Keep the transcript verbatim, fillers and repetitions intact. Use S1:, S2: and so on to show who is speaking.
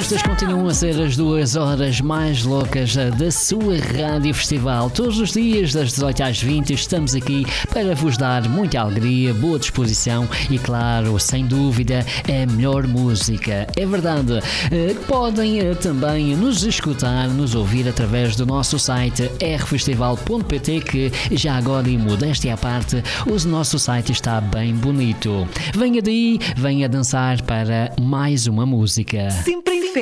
S1: Estas continuam a ser as duas horas mais loucas da sua Rádio Festival. Todos os dias, das dezoito às vinte, estamos aqui para vos dar muita alegria, boa disposição e, claro, sem dúvida, a melhor música. É verdade. Podem também nos escutar, nos ouvir através do nosso site r festival ponto p t, que já agora, em modéstia à parte, o nosso site está bem bonito. Venha daí, venha dançar para mais uma música.
S2: Sempre em